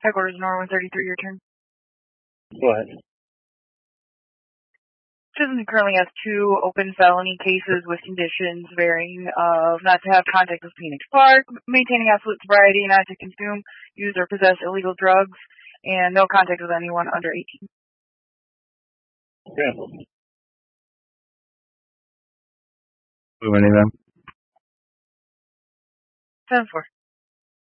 Headquarters Nor 133, your turn. Go ahead. Citizen currently has 2 open felony cases with conditions varying of not to have contact with Phoenix Park, maintaining absolute sobriety, not to consume, use, or possess illegal drugs, and no contact with anyone under 18. Okay. Who, any of them? 7-4.